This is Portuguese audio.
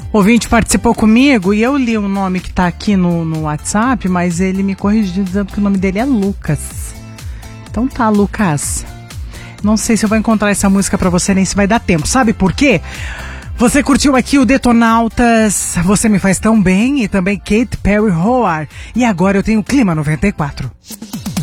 Ouvinte participou comigo e eu li o nome que tá aqui no WhatsApp, mas ele me corrigiu dizendo que o nome dele é Lucas. Então tá, Lucas. Não sei se eu vou encontrar essa música pra você, nem se vai dar tempo. Sabe por quê? Você curtiu aqui o Detonautas, Você Me Faz Tão Bem e também Kate Perry Howard. E agora eu tenho Clima 94.